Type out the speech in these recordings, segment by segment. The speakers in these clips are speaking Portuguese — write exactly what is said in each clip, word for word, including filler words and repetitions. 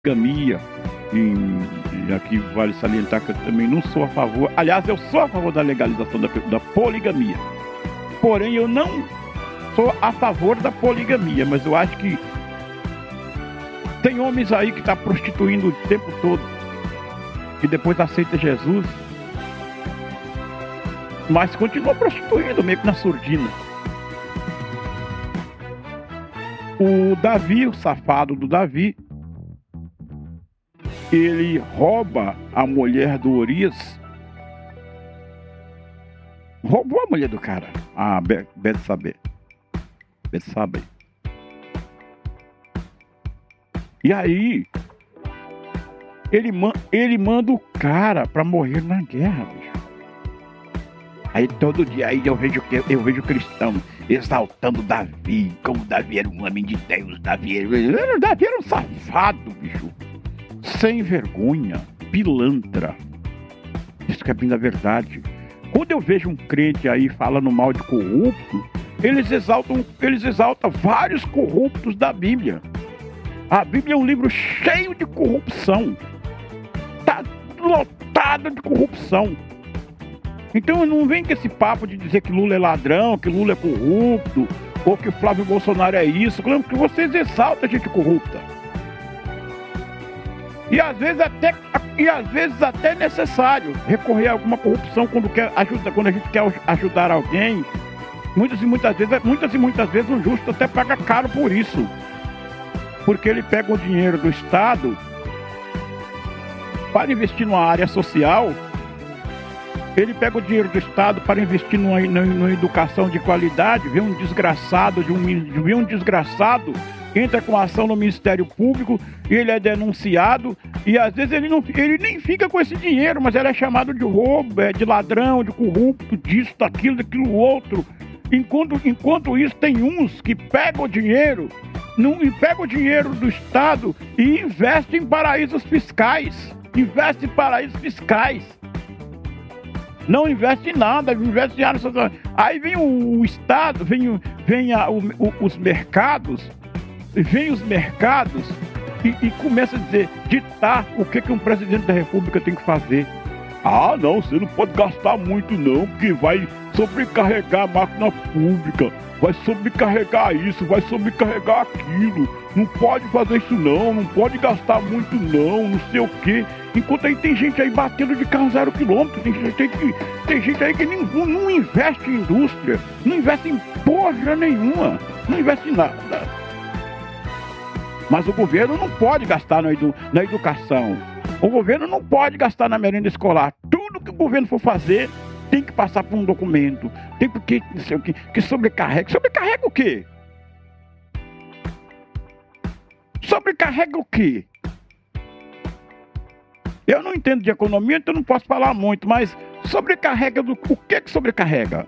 poligamia. E aqui vale salientar que eu também não sou a favor. Aliás, eu sou a favor da legalização da, da poligamia. Porém, eu não sou a favor da poligamia, mas eu acho que tem homens aí que estão tá prostituindo o tempo todo, que depois aceita Jesus, mas continua prostituindo, meio que na surdina. O Davi, o safado do Davi, ele rouba a mulher do Urias. Roubou a mulher do cara, a Betsabe. Betsabe. E aí, ele, man, ele manda o cara pra morrer na guerra, bicho. Aí todo dia aí eu vejo, eu vejo cristão exaltando Davi, como Davi era um homem de Deus, Davi era, Davi era um safado, bicho. Sem vergonha, pilantra. Isso que é bem da verdade. Quando eu vejo um crente aí falando mal de corrupto, eles exaltam, eles exaltam vários corruptos da Bíblia. A Bíblia é um livro cheio de corrupção. Tá lotado de corrupção. Então não vem com esse papo de dizer que Lula é ladrão, que Lula é corrupto, ou que Flávio Bolsonaro é isso. Claro que vocês exaltam a gente corrupta. E às vezes até, e às vezes até é necessário recorrer a alguma corrupção quando, quer ajuda, quando a gente quer ajudar alguém. Muitas e muitas vezes, muitas e muitas vezes o justo até paga caro por isso. Porque ele pega o dinheiro do Estado para investir numa área social. Ele pega o dinheiro do Estado para investir numa, numa educação de qualidade. Vê um desgraçado, de um, vê um desgraçado, entra com ação no Ministério Público, ele é denunciado e às vezes ele, não, ele nem fica com esse dinheiro, mas ele é chamado de roubo, é, de ladrão, de corrupto, disso, daquilo, daquilo outro. Enquanto, enquanto isso, tem uns que pegam o dinheiro, não, pegam o dinheiro do Estado e investem em paraísos fiscais. Investem em paraísos fiscais. Não investe em nada, investe em áreas sociais. Aí vem o, o Estado, vem, vem a, o, o, os mercados, vem os mercados e, e começa a dizer, ditar o que, que um presidente da República tem que fazer. Ah, não, você não pode gastar muito não, porque vai sobrecarregar a máquina pública, vai sobrecarregar isso, vai sobrecarregar aquilo, não pode fazer isso não, não pode gastar muito não, não sei o quê. Enquanto aí tem gente aí batendo de carro zero quilômetro, tem gente, tem, tem gente aí que nem, não investe em indústria, não investe em porra nenhuma, não investe em nada. Mas o governo não pode gastar na, edu, na educação, o governo não pode gastar na merenda escolar. Tudo que o governo for fazer tem que passar por um documento, tem que, não sei o que, que sobrecarrega. Sobrecarrega o quê? Sobrecarrega o quê? Eu não entendo de economia, então não posso falar muito, mas sobrecarrega do... O que que sobrecarrega?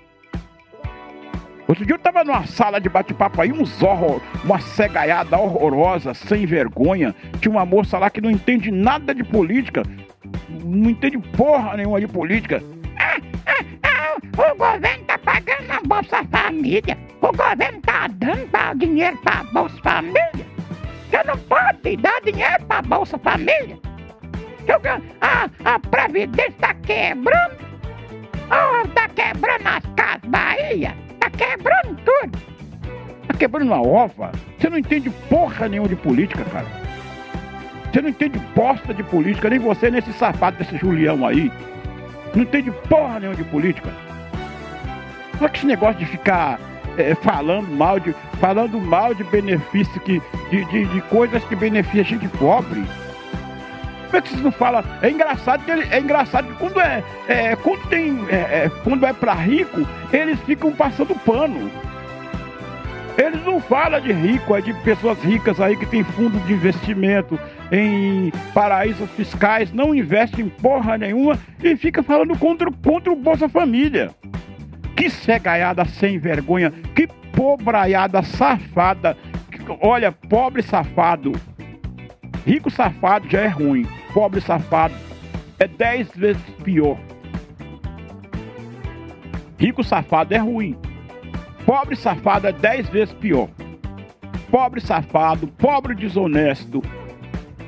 Outro dia eu estava numa sala de bate-papo aí, uns horror, uma cegaiada horrorosa, sem vergonha. Tinha uma moça lá que não entende nada de política, não entende porra nenhuma de política. Ah, ah, ah, o governo tá pagando a Bolsa Família. O governo tá dando dinheiro pra Bolsa Família. Você não pode dar dinheiro pra Bolsa Família. A, a Previdência tá quebrando. Oh, tá quebrando as Casas Bahia. Tá quebrando tudo. Tá quebrando uma ova. Você não entende porra nenhuma de política, cara. Você não entende bosta de política. Nem você, nem esse safado desse Julião aí. Não entende porra nenhuma de política. Só que esse negócio de ficar é, falando mal de falando mal de benefício que, de, de, de coisas que beneficiam a gente pobre. Como é que vocês não falam? É engraçado que ele, é engraçado que quando é, é quando tem é, é, quando é para rico, eles ficam passando pano. Eles não falam de rico, é de pessoas ricas aí que tem fundo de investimento em paraísos fiscais, não investem em porra nenhuma e fica falando contra, contra o Bolsa Família. Que cegaiada sem vergonha, que pobraiada safada. Olha, pobre safado. Rico safado já é ruim, pobre safado é dez vezes pior. Rico safado é ruim, pobre safado é dez vezes pior. Pobre safado, pobre desonesto,